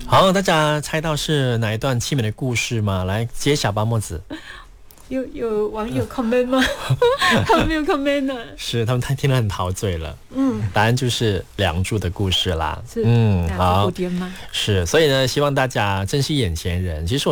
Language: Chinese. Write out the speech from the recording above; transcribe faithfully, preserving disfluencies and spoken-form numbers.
好，大家猜到是哪一段凄美的故事吗？来揭晓吧，墨子。 有有网友 comment 吗？他们没有 comment 呢。 是他们听得很陶醉了。 嗯， 答案就是梁祝的故事啦。 是， 嗯，好， 蝴蝶吗？ 是，所以呢，希望大家珍惜眼前人。其实我